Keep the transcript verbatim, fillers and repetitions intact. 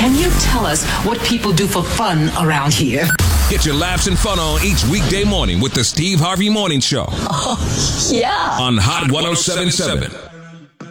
Can you tell us what people do for fun around here? Get your laughs and fun on each weekday morning with the Steve Harvey Morning Show. Oh, yeah. On Hot one oh seven point seven.